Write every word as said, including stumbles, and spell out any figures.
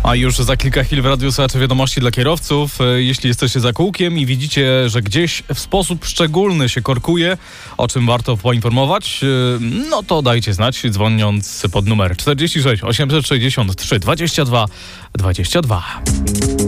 A już za kilka chwil w Radiu Słuchacze wiadomości dla kierowców. Jeśli jesteście za kółkiem i widzicie, że gdzieś w sposób szczególny się korkuje, o czym warto poinformować, no to dajcie znać, dzwoniąc pod numer czterdzieści sześć osiemset sześćdziesiąt trzy dwadzieścia dwa dwadzieścia dwa.